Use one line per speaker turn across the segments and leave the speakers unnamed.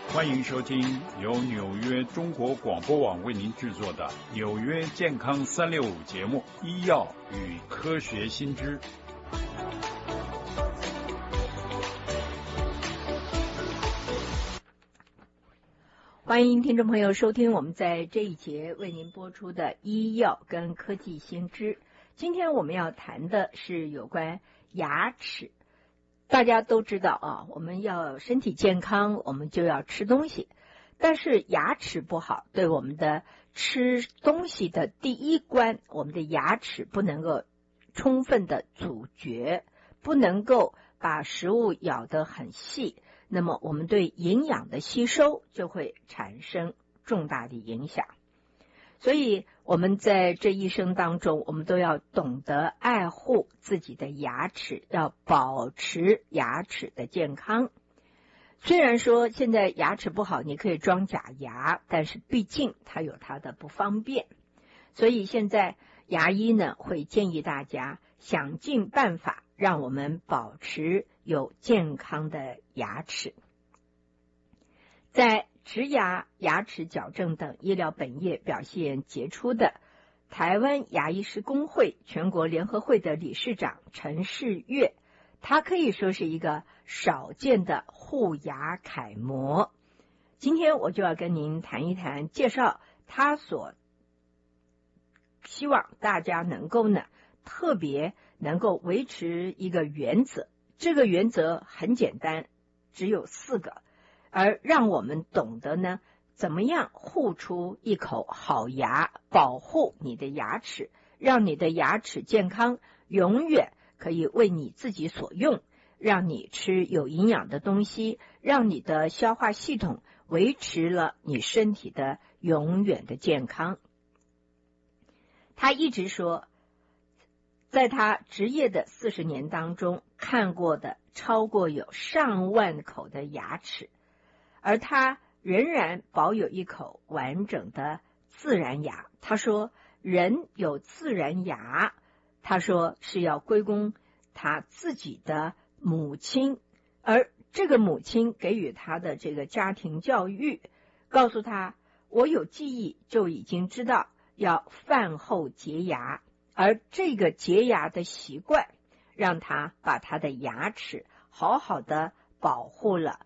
欢迎收听由纽约中国广播网为您制作的《纽约健康365》节目《医药与科学新知》。
欢迎听众朋友收听我们在这一节为您播出的医药跟科技新知。今天我们要谈的是有关牙齿。大家都知道啊，我们要身体健康，我们就要吃东西。但是牙齿不好，对我们的吃东西的第一关，我们的牙齿不能够充分的咀嚼，不能够把食物咬得很细，那么我们对营养的吸收就会产生重大的影响。所以我们在这一生当中，我们都要懂得爱护自己的牙齿，要保持牙齿的健康。虽然说现在牙齿不好，你可以装假牙，但是毕竟它有它的不方便。所以现在牙医呢会建议大家想尽办法让我们保持有健康的牙齿。在植牙、牙齿矫正等医疗本业表现杰出的台湾牙医师公会全国联合会的理事长陈世月，他可以说是一个少见的护牙楷模。今天我就要跟您谈一谈，介绍他所希望大家能够呢特别能够维持一个原则，这个原则很简单，只有4个，而让我们懂得呢怎么样护出一口好牙，保护你的牙齿，让你的牙齿健康，永远可以为你自己所用，让你吃有营养的东西，让你的消化系统维持了你身体的永远的健康。他一直说，在他职业的40年当中，看过的超过有上万口的牙齿，而他仍然保有一口完整的自然牙。他说人有自然牙，他说是要归功他自己的母亲，而这个母亲给予他的这个家庭教育，告诉他我有记忆就已经知道要饭后洁牙，而这个洁牙的习惯让他把他的牙齿好好的保护了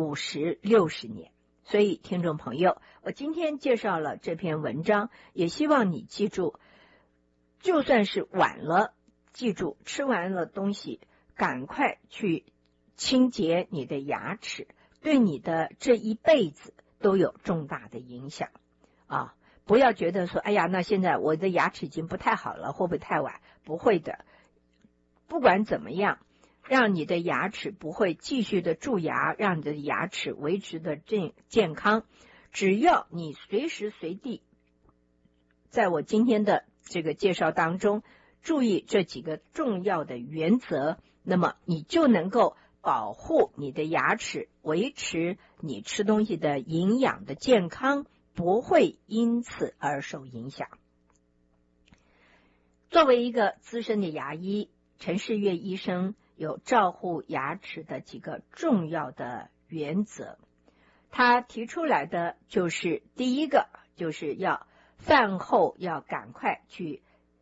50、60年。所以听众朋友，我今天介绍了这篇文章，也希望你记住，就算是晚了，记住吃完了东西赶快去清洁你的牙齿，对你的这一辈子都有重大的影响啊！不要觉得说，哎呀，那现在我的牙齿已经不太好了，会不会太晚？不会的，不管怎么样，让你的牙齿不会继续的蛀牙，让你的牙齿维持的健康，只要你随时随地在我今天的这个介绍当中注意这几个重要的原则，那么你就能够保护你的牙齿，维持你吃东西的营养的健康，不会因此而受影响。作为一个资深的牙医，陈世月医生有照护牙齿的几个重要的原则。他提出来的就是第一个，就是要饭后要赶快去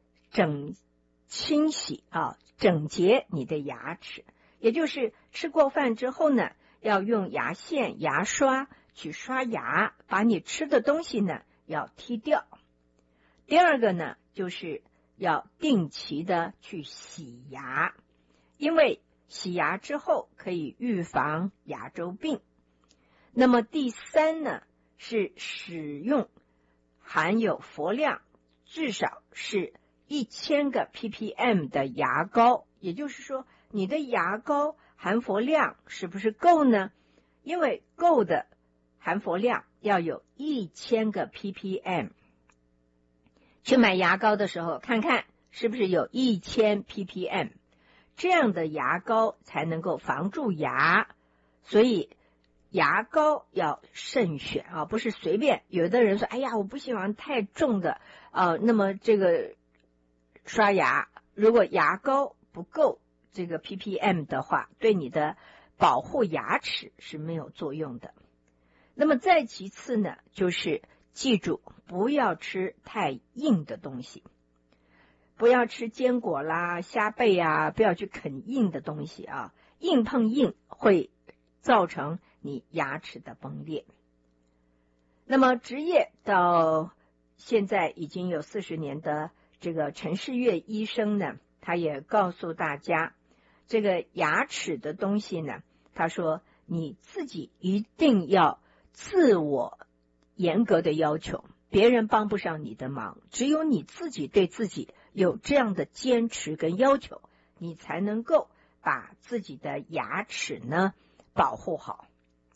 清洗整洁你的牙齿，也就是吃过饭之后呢，要用牙线、牙刷去刷牙，把你吃的东西呢要剔掉。第二个呢，就是要定期的去洗牙，因为洗牙之后可以预防牙周病。那么第3呢，是使用含有氟量至少是1000个 ppm 的牙膏，也就是说你的牙膏含氟量是不是够呢？因为够的含氟量要有1000个 ppm。 去买牙膏的时候看看是不是有1000 ppm， 这样的牙膏才能够防蛀牙。所以牙膏要慎选啊，不是随便。有的人说，哎呀，我不喜欢太重的那么这个刷牙，如果牙膏不够这个 ppm 的话，对你的保护牙齿是没有作用的。 那么再其次呢，就是记住不要吃太硬的东西，不要吃坚果啦、虾贝啊，不要去啃硬的东西啊，硬碰硬会造成你牙齿的崩裂。那么职业到现在已经有40年的这个陈世月医生呢，他也告诉大家，这个牙齿的东西呢，他说你自己一定要自我严格的要求，别人帮不上你的忙，只有你自己对自己有这样的坚持跟要求，你才能够把自己的牙齿呢保护好。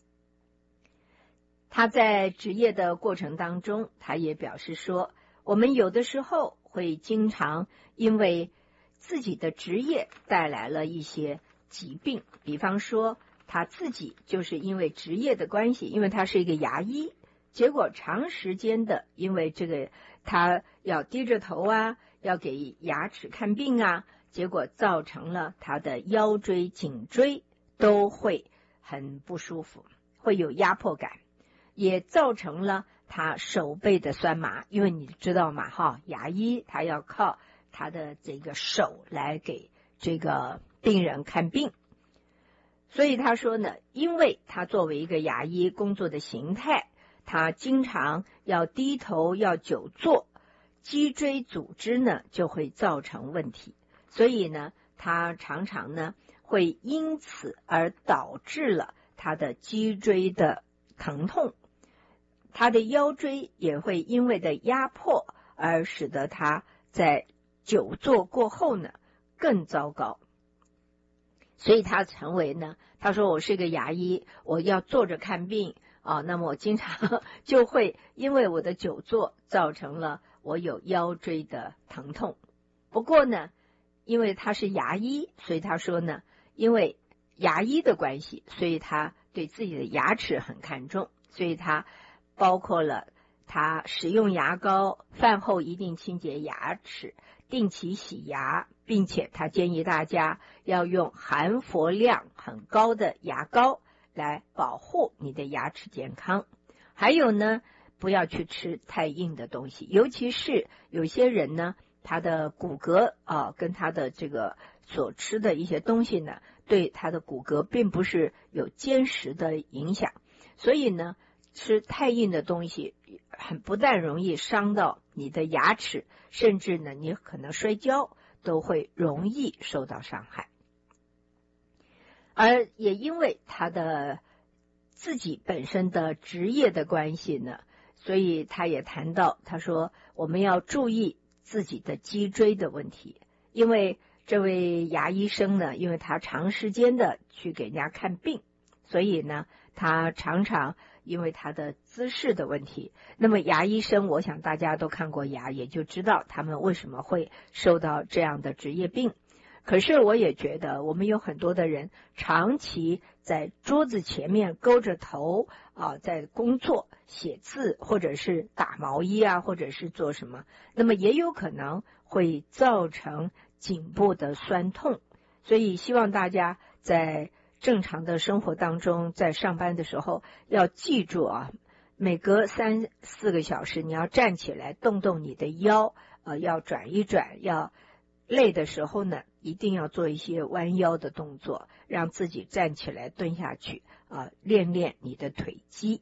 他在职业的过程当中，他也表示说，我们有的时候会经常因为自己的职业带来了一些疾病，比方说他自己就是因为职业的关系，因为他是一个牙医，结果长时间的因为这个他要低着头啊，要给牙齿看病啊，结果造成了他的腰椎、颈椎都会很不舒服，会有压迫感，也造成了他手背的酸麻，因为你知道嘛，牙医他要靠他的这个手来给这个病人看病。所以他说呢，因为他作为一个牙医工作的形态，他经常要低头要久坐，脊椎组织呢就会造成问题，所以呢他常常呢会因此而导致了他的脊椎的疼痛，他的腰椎也会因为的压迫而使得他在久坐过后呢更糟糕。所以他成为呢，他说我是个牙医，我要坐着看病啊，那么我经常就会因为我的久坐造成了我有腰椎的疼痛。不过呢，因为他是牙医，所以他说呢，因为牙医的关系，所以他对自己的牙齿很看重，所以他包括了他使用牙膏，饭后一定清洁牙齿，定期洗牙，并且他建议大家要用含氟量很高的牙膏来保护你的牙齿健康。还有呢，不要去吃太硬的东西，尤其是有些人呢，他的骨骼跟他的这个所吃的一些东西呢，对他的骨骼并不是有坚实的影响，所以呢吃太硬的东西不但容易伤到你的牙齿，甚至呢你可能摔跤都会容易受到伤害。而也因为他的自己本身的职业的关系呢，所以他也谈到，他说我们要注意自己的脊椎的问题，因为这位牙医生呢，因为他长时间的去给人家看病，所以呢他常常因为他的姿势的问题，那么牙医生我想大家都看过牙，也就知道他们为什么会受到这样的职业病。可是我也觉得我们有很多的人长期在桌子前面勾着头在工作写字或者是打毛衣啊，或者是做什么，那么也有可能会造成颈部的酸痛。所以希望大家在正常的生活当中，在上班的时候要记住每隔3-4个小时你要站起来动动你的腰，要转一转，要累的时候呢一定要做一些弯腰的动作，让自己站起来蹲下去练练你的腿肌。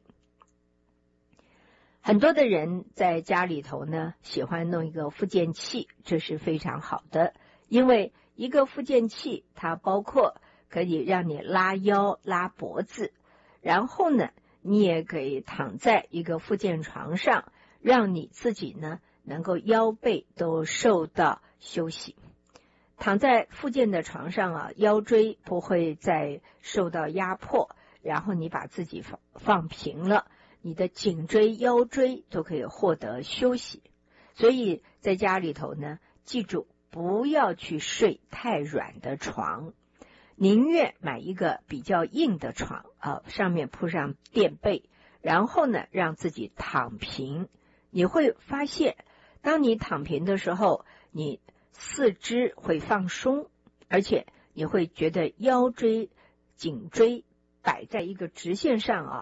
很多的人在家里头呢喜欢弄一个复健器，这是非常好的，因为一个复健器它包括可以让你拉腰拉脖子，然后呢你也可以躺在一个复健床上，让你自己呢能够腰背都受到休息。躺在复健的床上腰椎不会再受到压迫，然后你把自己放平了，你的颈椎腰椎都可以获得休息。所以在家里头呢，记住不要去睡太软的床，宁愿买一个比较硬的床上面铺上垫被，然后呢让自己躺平。你会发现当你躺平的时候，你四肢会放松，而且你会觉得腰椎颈椎摆在一个直线上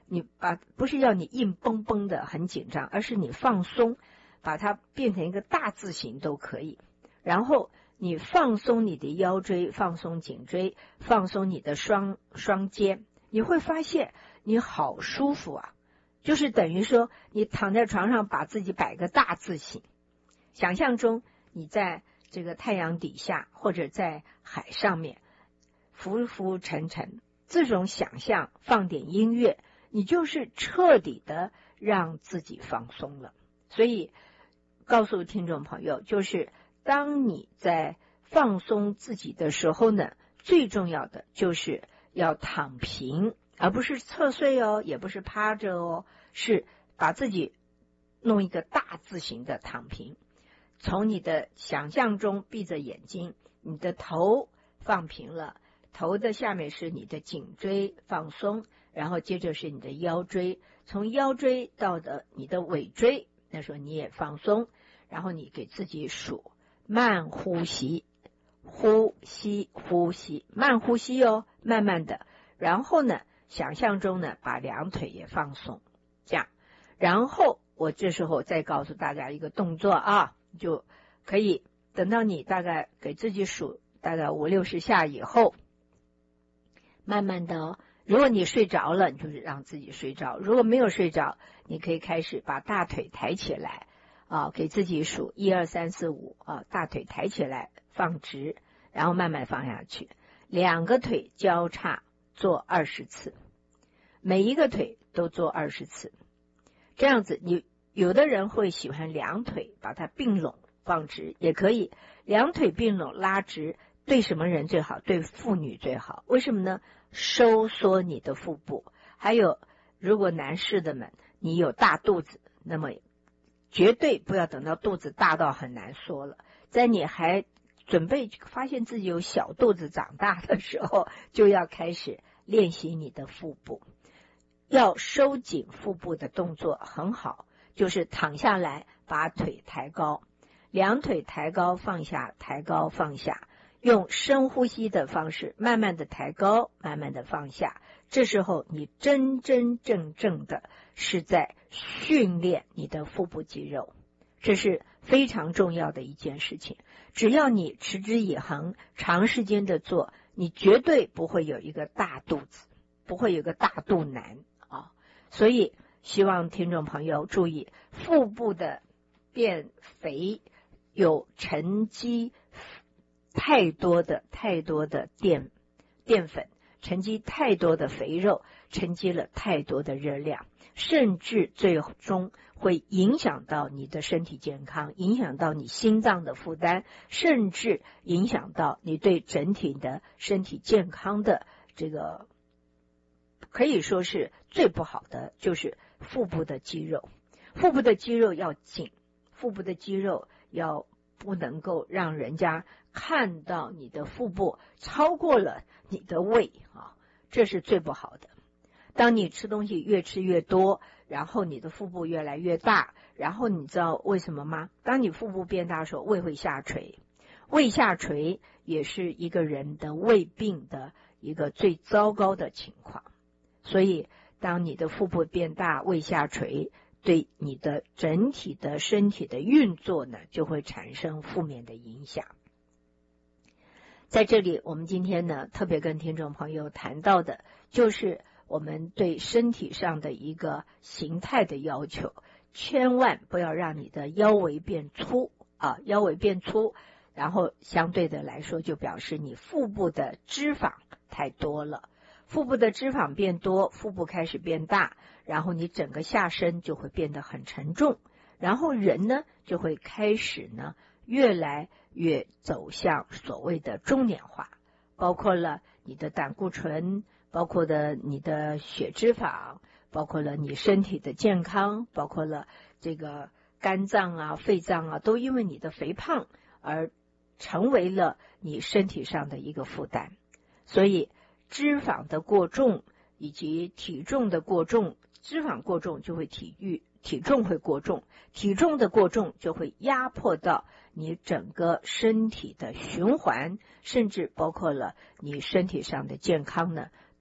不是要你硬绷绷的很紧张，而是你放松，把它变成一个大字形都可以。然后你放松你的腰椎，放松颈椎，放松你的双肩，你会发现你好舒服啊！就是等于说你躺在床上把自己摆个大字形，想象中你在这个太阳底下或者在海上面浮浮沉沉，这种想象放点音乐，你就是彻底的让自己放松了。所以告诉听众朋友，就是当你在放松自己的时候呢，最重要的就是要躺平，而不是侧睡哦，也不是趴着哦，是把自己弄一个大字形的躺平。从你的想象中闭着眼睛，你的头放平了，头的下面是你的颈椎放松，然后接着是你的腰椎，从腰椎到你的尾椎，那时候你也放松，然后你给自己数慢呼吸，呼吸，慢呼吸哦，慢慢的。然后呢，想象中呢，把两腿也放松，这样。然后我这时候再告诉大家一个动作啊，就可以等到你大概给自己数大概50-60下以后，慢慢的哦。如果你睡着了，你就是让自己睡着；如果没有睡着，你可以开始把大腿抬起来啊，给自己数1、2、3、4、5啊，大腿抬起来放直，然后慢慢放下去，两个腿交叉做20次，每一个腿都做20次。这样子，你有的人会喜欢两腿把它并拢放直，也可以两腿并拢拉直。对什么人最好？对妇女最好。为什么呢？收缩你的腹部。还有，如果男士的们你有大肚子，那么绝对不要等到肚子大到很难缩了，在你还准备发现自己有小肚子长大的时候，就要开始练习你的腹部。要收紧腹部的动作很好，就是躺下来把腿抬高，两腿抬高放下，抬高放下，用深呼吸的方式慢慢的抬高，慢慢的放下。这时候你真真正正的是在训练你的腹部肌肉，这是非常重要的一件事情。只要你持之以恒，长时间的做，你绝对不会有一个大肚子，不会有个大肚腩啊。所以希望听众朋友注意，腹部的变肥有沉积太多的淀粉，沉积太多的肥肉，沉积了太多的热量，甚至最终会影响到你的身体健康，影响到你心脏的负担，甚至影响到你对整体的身体健康的这个，可以说是最不好的就是腹部的肌肉。腹部的肌肉要紧，腹部的肌肉要不能够让人家看到你的腹部超过了你的胃啊，这是最不好的。当你吃东西越吃越多，然后你的腹部越来越大，然后你知道为什么吗？当你腹部变大的时候，胃会下垂，胃下垂也是一个人的胃病的一个最糟糕的情况。所以当你的腹部变大，胃下垂，对你的整体的身体的运作呢，就会产生负面的影响。在这里，我们今天呢，特别跟听众朋友谈到的，就是我们对身体上的一个形态的要求，千万不要让你的腰围变粗啊，腰围变粗，然后相对的来说，就表示你腹部的脂肪太多了。腹部的脂肪变多，腹部开始变大，然后你整个下身就会变得很沉重，然后人呢就会开始呢越来越走向所谓的中年化，包括了你的胆固醇，包括了你的血脂肪，包括了你身体的健康，包括了这个肝脏啊、肺脏啊，都因为你的肥胖而成为了你身体上的一个负担。所以脂肪的过重以及体重的过重，脂肪过重就会体重会过重，体重的过重就会压迫到你整个身体的循环，甚至包括了你身体上的健康呢，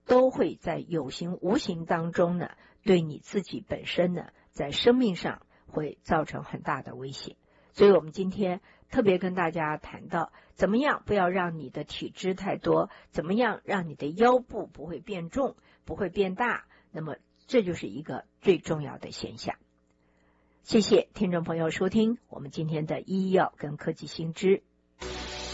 都会在有形无形当中呢，对你自己本身呢，在生命上会造成很大的威胁。所以我们今天特别跟大家谈到，怎么样不要让你的体脂太多，怎么样让你的腰部不会变重，不会变大，那么这就是一个最重要的现象。谢谢听众朋友收听我们今天的医药跟科技新知。